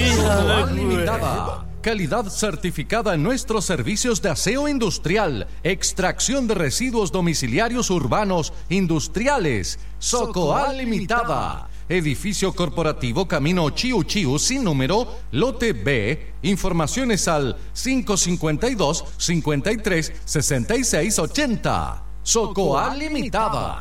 Socoa Limitada. Calidad certificada en nuestros servicios de aseo industrial, extracción de residuos domiciliarios urbanos, industriales. Socoa Limitada. Edificio corporativo Camino Chiu Chiu sin número, lote B. Informaciones al 552-53-6680. Socoa Limitada.